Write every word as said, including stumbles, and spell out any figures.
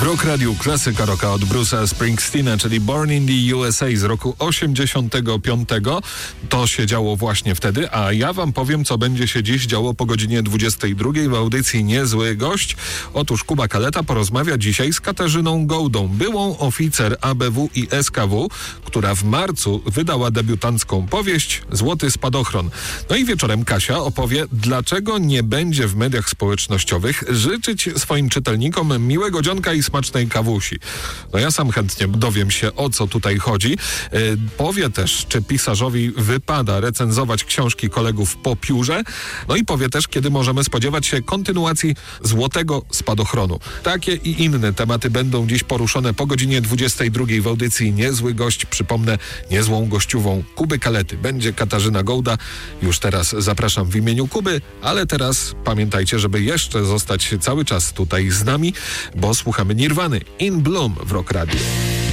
Rock Radio klasyka rocka od Bruce'a Springsteena, czyli Born in the U S A z roku osiemdziesiątego piątego. To się działo właśnie wtedy, a ja wam powiem, co będzie się dziś działo po godzinie dwudziestej drugiej w audycji Niezły Gość. Otóż Kuba Kaleta porozmawia dzisiaj z Katarzyną Gołdą, byłą oficer A B W i S K W, która w marcu wydała debiutancką powieść Złoty Spadochron. No i wieczorem Kasia opowie, dlaczego nie będzie w mediach społecznościowych życzyć swoim czytelnikom miłego dzionka i smacznej kawusi. No ja sam chętnie dowiem się, o co tutaj chodzi. Yy, powie też, czy pisarzowi wypada recenzować książki kolegów po piórze. No i powie też, kiedy możemy spodziewać się kontynuacji Złotego Spadochronu. Takie i inne tematy będą dziś poruszone po godzinie dwudziestej drugiej w audycji Niezły Gość. Przypomnę, niezłą gościową Kuby Kalety będzie Katarzyna Gołda. Już teraz zapraszam w imieniu Kuby, ale teraz pamiętajcie, żeby jeszcze zostać cały czas tutaj z nami, bo słuchamy Nirwany In Bloom w Rock Radio.